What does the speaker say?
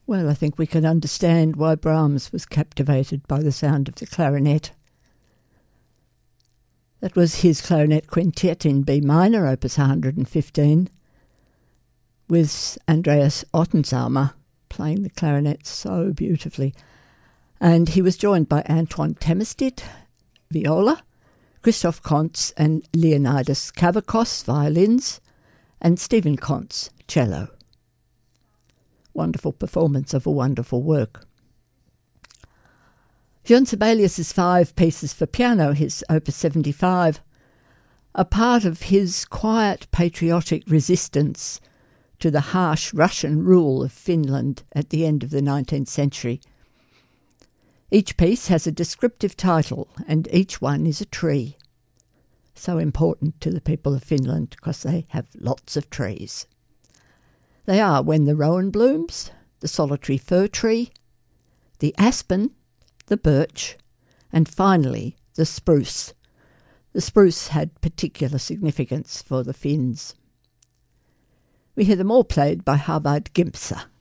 Well, I think we can understand why Brahms was captivated by the sound of the clarinet. That was his clarinet quintet in B minor, opus 115, with Andreas Ottensaumer playing the clarinet so beautifully. And he was joined by Antoine Temestit, viola, Christoph Kontz and Leonidas Kavakos, violins, and Stephen Kontz, cello. Wonderful performance of a wonderful work. Jean Sibelius's 5 pieces for piano, his opus 75, are part of his quiet patriotic resistance to the harsh Russian rule of Finland at the end of the 19th century. Each piece has a descriptive title, and each one is a tree. So important to the people of Finland because they have lots of trees. They are When the Rowan Blooms, the Solitary Fir Tree, the Aspen, the Birch, and finally the Spruce. The spruce had particular significance for the Finns. We hear them all played by Harvard Gimpsa.